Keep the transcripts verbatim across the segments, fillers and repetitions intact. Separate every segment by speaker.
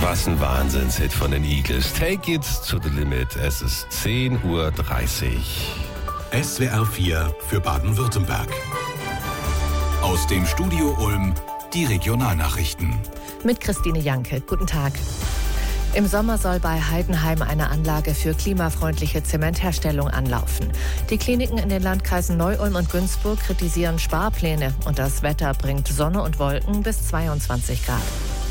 Speaker 1: Was ein Wahnsinnshit von den Eagles. Take it to the limit. Es ist zehn Uhr dreißig.
Speaker 2: S W R vier für Baden-Württemberg. Aus dem Studio Ulm die Regionalnachrichten.
Speaker 3: Mit Christine Janke. Guten Tag. Im Sommer soll bei Heidenheim eine Anlage für klimafreundliche Zementherstellung anlaufen. Die Kliniken in den Landkreisen Neu-Ulm und Günzburg kritisieren Sparpläne und das Wetter bringt Sonne und Wolken bis zweiundzwanzig Grad.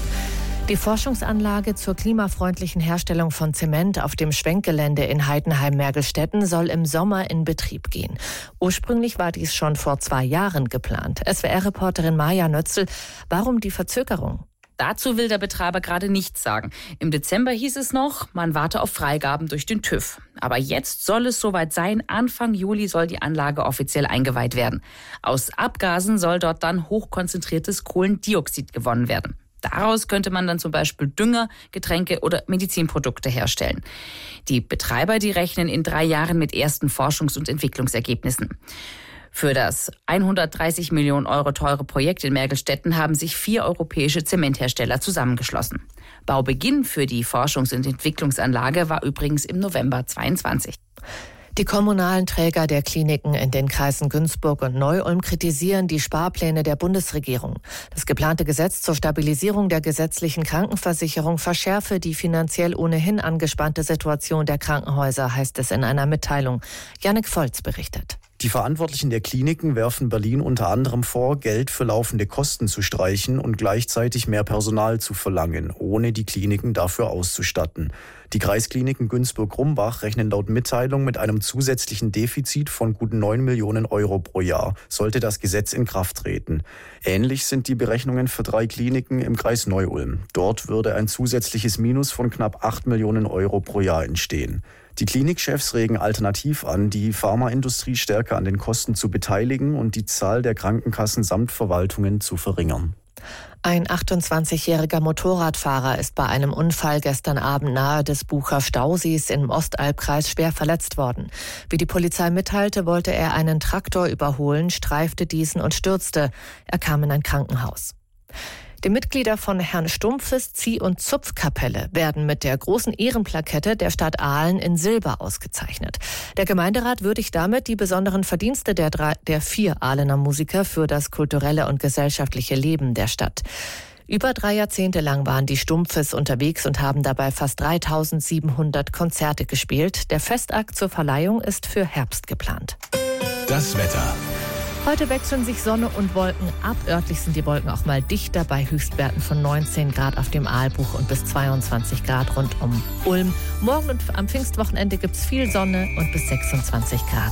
Speaker 3: Die Forschungsanlage zur klimafreundlichen Herstellung von Zement auf dem Schwenkgelände in Heidenheim-Mergelstetten soll im Sommer in Betrieb gehen. Ursprünglich war dies schon vor zwei Jahren geplant. S W R-Reporterin Maja Nötzl, warum die Verzögerung?
Speaker 4: Dazu will der Betreiber gerade nichts sagen. Im Dezember hieß es noch, man warte auf Freigaben durch den TÜV. Aber jetzt soll es soweit sein. Anfang Juli soll die Anlage offiziell eingeweiht werden. Aus Abgasen soll dort dann hochkonzentriertes Kohlendioxid gewonnen werden. Daraus könnte man dann zum Beispiel Dünger, Getränke oder Medizinprodukte herstellen. Die Betreiber, die rechnen in drei Jahren mit ersten Forschungs- und Entwicklungsergebnissen. Für das hundertdreißig Millionen Euro teure Projekt in Mergelstetten haben sich vier europäische Zementhersteller zusammengeschlossen. Baubeginn für die Forschungs- und Entwicklungsanlage war übrigens im November zweiundzwanzig.
Speaker 3: Die kommunalen Träger der Kliniken in den Kreisen Günzburg und Neu-Ulm kritisieren die Sparpläne der Bundesregierung. Das geplante Gesetz zur Stabilisierung der gesetzlichen Krankenversicherung verschärfe die finanziell ohnehin angespannte Situation der Krankenhäuser, heißt es in einer Mitteilung. Jannik Volz berichtet.
Speaker 5: Die Verantwortlichen der Kliniken werfen Berlin unter anderem vor, Geld für laufende Kosten zu streichen und gleichzeitig mehr Personal zu verlangen, ohne die Kliniken dafür auszustatten. Die Kreiskliniken Günzburg-Rumbach rechnen laut Mitteilung mit einem zusätzlichen Defizit von gut neun Millionen Euro pro Jahr, sollte das Gesetz in Kraft treten. Ähnlich sind die Berechnungen für drei Kliniken im Kreis Neu-Ulm. Dort würde ein zusätzliches Minus von knapp acht Millionen Euro pro Jahr entstehen. Die Klinikchefs regen alternativ an, die Pharmaindustrie stärker an den Kosten zu beteiligen und die Zahl der Krankenkassen samt Verwaltungen zu verringern.
Speaker 3: Ein achtundzwanzigjähriger Motorradfahrer ist bei einem Unfall gestern Abend nahe des Bucher Stausees im Ostalbkreis schwer verletzt worden. Wie die Polizei mitteilte, wollte er einen Traktor überholen, streifte diesen und stürzte. Er kam in ein Krankenhaus. Die Mitglieder von Herrn Stumpfes Zieh- und Zupfkapelle werden mit der großen Ehrenplakette der Stadt Ahlen in Silber ausgezeichnet. Der Gemeinderat würdigt damit die besonderen Verdienste der, drei, der vier Ahlener Musiker für das kulturelle und gesellschaftliche Leben der Stadt. Über drei Jahrzehnte lang waren die Stumpfes unterwegs und haben dabei fast dreitausendsiebenhundert Konzerte gespielt. Der Festakt zur Verleihung ist für Herbst geplant.
Speaker 2: Das Wetter.
Speaker 3: Heute wechseln sich Sonne und Wolken ab. Örtlich sind die Wolken auch mal dichter bei Höchstwerten von neunzehn Grad auf dem Aalbuch und bis zweiundzwanzig Grad rund um Ulm. Morgen und am Pfingstwochenende gibt es viel Sonne und bis sechsundzwanzig Grad.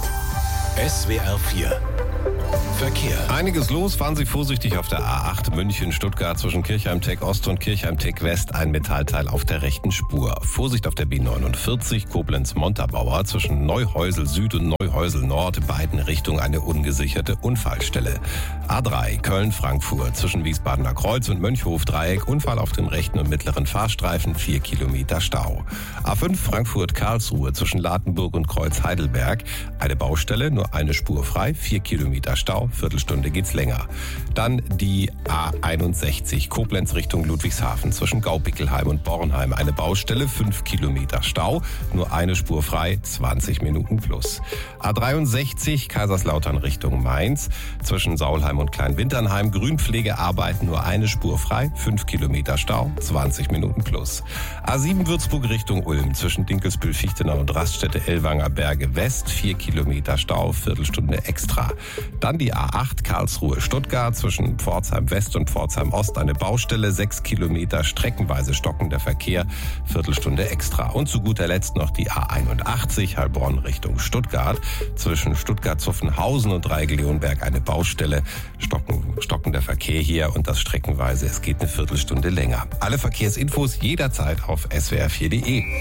Speaker 2: S W R vier Verkehr.
Speaker 1: Einiges los. Fahren Sie vorsichtig auf der A acht München-Stuttgart zwischen Kirchheim-Tech-Ost und Kirchheim-Tech-West. Ein Metallteil auf der rechten Spur. Vorsicht auf der B neunundvierzig Koblenz-Montabaur zwischen Neuhäusel Süd und Neuhäusel Nord. Beiden Richtungen eine ungesicherte Unfallstelle. A drei Köln-Frankfurt zwischen Wiesbadener Kreuz und Mönchhof-Dreieck. Unfall auf dem rechten und mittleren Fahrstreifen. Vier Kilometer Stau. A fünf Frankfurt-Karlsruhe zwischen Ladenburg und Kreuz-Heidelberg. Eine Baustelle, nur eine Spur frei. Vier Kilometer Stau. Viertelstunde geht's länger. Dann die A einundsechzig Koblenz Richtung Ludwigshafen zwischen Gaubickelheim und Bornheim. Eine Baustelle, fünf Kilometer Stau, nur eine Spur frei, zwanzig Minuten plus. A dreiundsechzig Kaiserslautern Richtung Mainz zwischen Saulheim und Kleinwinternheim. Grünpflegearbeiten, nur eine Spur frei, fünf Kilometer Stau, zwanzig Minuten plus. A sieben Würzburg Richtung Ulm zwischen Dinkelsbühl, Fichtenau und Raststätte Ellwanger Berge West. vier Kilometer Stau, Viertelstunde extra. Dann die A acht Karlsruhe-Stuttgart zwischen Pforzheim West und Pforzheim Ost. Eine Baustelle, sechs Kilometer streckenweise stockender Verkehr, Viertelstunde extra. Und zu guter Letzt noch die A einundachtzig Heilbronn Richtung Stuttgart zwischen Stuttgart-Zuffenhausen und Dreieck-Leonberg. Eine Baustelle, stocken, stockender Verkehr hier und das streckenweise. Es geht eine Viertelstunde länger. Alle Verkehrsinfos jederzeit auf S W R vier Punkt de.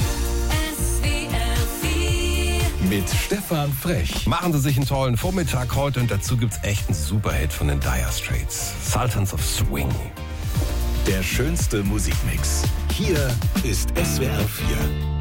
Speaker 2: Mit Stefan Frech.
Speaker 1: Machen Sie sich einen tollen Vormittag heute und dazu gibt's echt einen Superhit von den Dire Straits. Sultans of Swing.
Speaker 2: Der schönste Musikmix. Hier ist S W R vier.